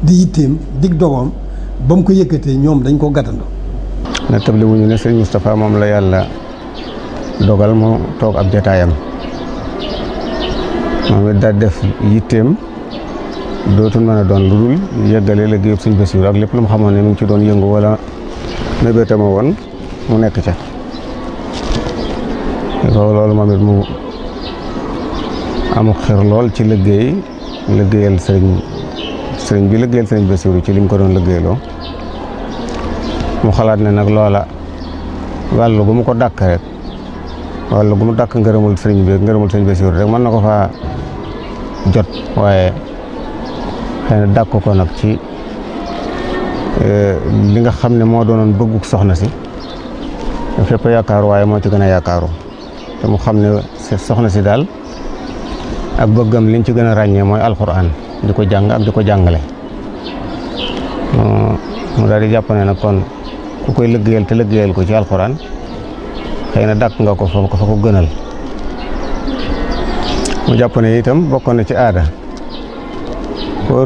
di yitteem dig dogoom ba mu ko yëkkatee ñoom dañ ko gàttandoo. na table wuñu ne sëriñ Moustapha moom la yàlla dogal mu toog ab jataayam moom it daal def yitteem dootul mën a doon lu dul yëggale liggéeyub sëñ Bassirou ak lépp lu mu xamoon ne mu ngi ci doon yëngu wala mébétama woon mu nekk ca loolu moom it mu amu xir lool ci liggéeyal sëriñ bi liggéeyal sëriñ Bassirou ci li mu ko doon liggéeyloo mu xalaat ne nag loola wàllu gu mu ko dàkk rek wàllu gu mu dàkk ngërëmul sëriñ bi ngërëmul sëriñ Bassirou rek mën na ko faa jot waaye xëy na dàkk ko nag ci li nga xam ne moo doonoon bëgguk soxna si fépp yaakaaru waaye moo ci gën a yaakaaru te mu xam ne soxna si daal ak bëggam liñ ci gën a ràññee mooy alxuraan di ko jàng ak di ko jàngale mu daal di jàpp ne nag kon ku koy liggéeyal te liggéeyal ko ci alxuraan xëy na dàkk nga ko fa ko gënal mu jàpp ne itam bokkoon na ci aada koo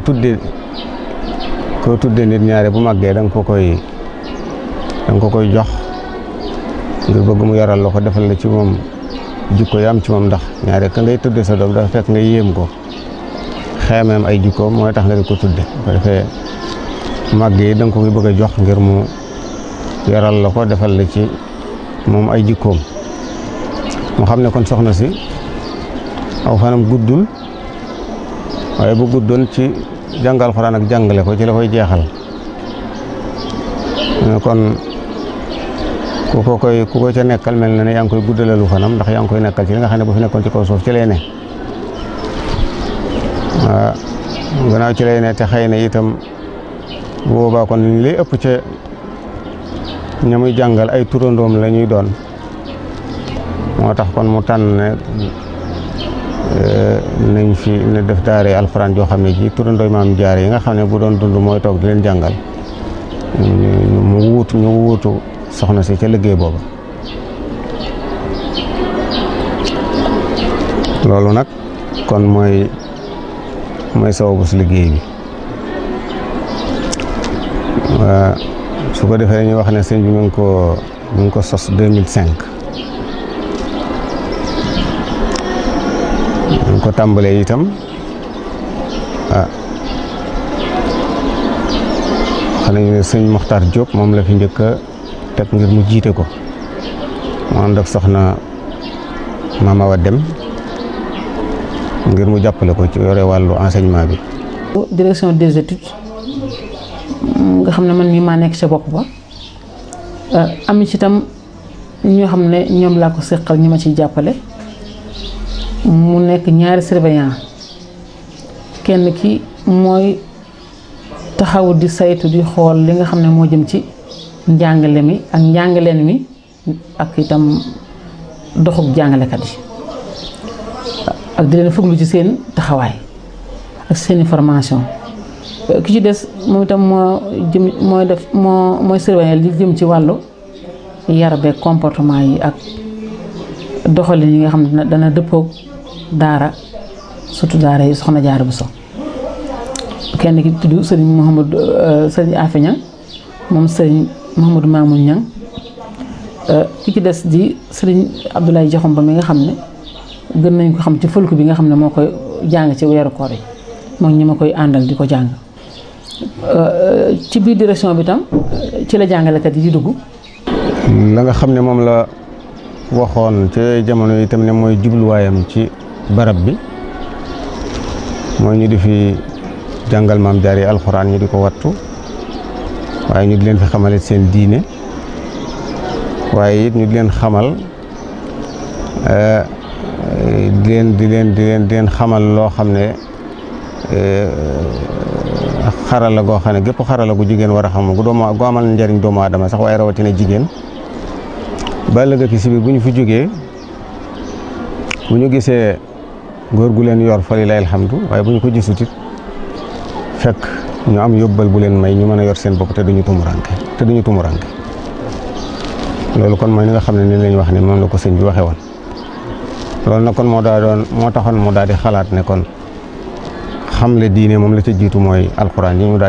tudde nit ñaare bu màggee da nga ko koy jox ngir bëgg mu yaral la ko defal la ci moom jikko yi am ci moom ndax ñaare ka ngay tudde sa doom dafa fekk nga yéem ko xeemeem ay jikkoom mooy tax nga di ko tudde ko defee màgg yi da nga ko koy bëgg a jox ngir mu yaral la ko defal la ci moom ay jikkoom mu xam ne kon soxna si aw fanam guddul waaye bu guddoon ci jàngal Alxuraan ak jàngale ko ci la koy jeexal kon ku ko ca nekkal mel na ne yaa ngi koy guddalalu fanam ndax yaa ngi koy nekkal ci li nga xam ne bu fi nekkoon ci kaw suuf ci lay ne waaw gannaaw ci lay ne te xëy na itam bu boobaa kon li lay ëpp ca ña muy jàngal ay turandoom la ñuy doon moo tax kon mu tànn ne nañ fi ne def daare alxuraan joo xam ne ji turandooy maam jaar yi nga xam ne bu doon dund mooy toog di leen jàngal ñu wuutu soxna si ca liggéey booba loolu nag kon mooy sababu si liggéey bi su ko defee ñu wax ne sëñ bi mu ngi ko sos 2005 ñu ko tàmbalee itam xam nañu ne sëñ Mokhtar Diop moom la fi njëkk a teg ngir mu jiite ko mu ànd ak soxna Mama Wa Dem ngir mu jàppale ko ci yore wàllu enseignement bi. direction des études nga xam ne man mii maa nekk ca bopp ba am ci itam ñoo xam ne ñoom laa ko seqal ñi ma ciy jàppale. mu nekk ñaari surveillant kenn ki mooy taxaw di saytu di xool li nga xam ne moo jëm ci njàngale mi ak njàngaleen mi ak itam doxub jàngalekat yi ak di leen fuglu ci seen taxawaay ak seeni formation ki ci des moom itam mooy surveillant li jëm ci wàllu yar beeg comportement yi ak doxalin yi nga xam ne dana dëppoog daara surtout daara yi soxna Jaara Buso kenn ki tudd sëriñ Afi Ñang moom sëriñ Mouhamadou Mamoun Ñang ki ci des di sëriñ Abdoulaye Jaxum Ba mi nga xam ne gën nañ ko xam ci fëlku bi nga xam ne moo koy jàng ci weeru koor yi moom ñi ma koy àndal di ko jàng ci biir direction bi tam ci la jàngalekat yi di dugg. la nga xam ne moom la waxoon ci jamono yi itam ne mooy jubluwaayam ci barab bi mooy ñu di fi jàngal maam jaar yi alxuraan ñu di ko wattu waaye ñu di leen fi xamale seen diine waaye it ñu di leen xamal di leen xamal loo xam ne xarala goo xam ne gépp xarala gu jigéen war a xam gu amal njariñ doomu aadama sax waaye rawatina jigéen ba ëllëg ki si biir bu ñu fi jógee bu ñu gisee góor gu leen yor fa lillahi alhamdu waaye bu ñu ko gisut it fekk ñu am yóbbal bu leen may ñu mën a yor seen bopp te duñu tumuranke loolu kon mooy li nga xam ne ni lañ wax ne moom la ko sëñ bi waxee woon loolu nag kon moo taxoon mu daal di xalaat ne kon xamle diine moom la ca jiitu mooy alxuraan yi mu daal